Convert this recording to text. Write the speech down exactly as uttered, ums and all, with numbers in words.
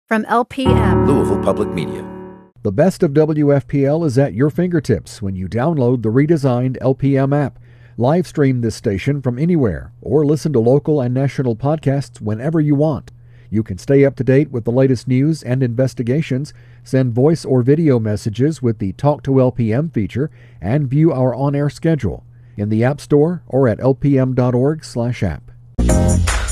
From L P M, Louisville Public Media. The best of W F P L is at your fingertips when you download the redesigned L P M app. Live stream this station from anywhere or listen to local and national podcasts whenever you want. You can stay up to date with the latest news and investigations, send voice or video messages with the Talk to L P M feature, and view our on-air schedule in the App Store or at l p m dot org slash app.